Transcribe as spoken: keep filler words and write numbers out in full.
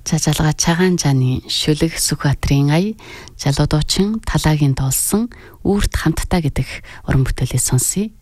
Жажалга Чагаан Жааны Шүлэг Сүхбаатарын ая Жалуудуучин Талагийн дуулсан Үүрт хамтдаа гэдэг уран бүтээлээ сонсъё.